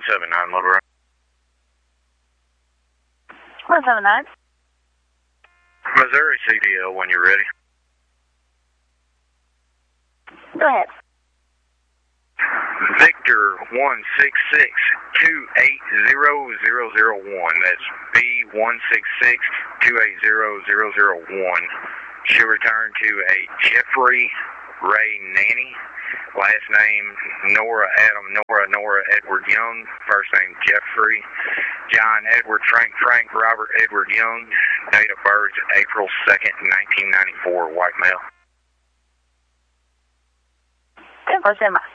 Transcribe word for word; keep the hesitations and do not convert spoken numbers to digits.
seven nine, Motorola. one seven nine. Missouri C D L when you're ready. Go ahead. Victor one six six two eight zero zero zero one. That's B one six six two eight zero zero zero one. Should return to a Jeffrey Ray Nanny. Last name Nora Adam Nora Nora Edward Young. First name Jeffrey. John Edward Frank Frank Robert Edward Young. Date of birth April second, nineteen ninety-four. White male. ten percent más.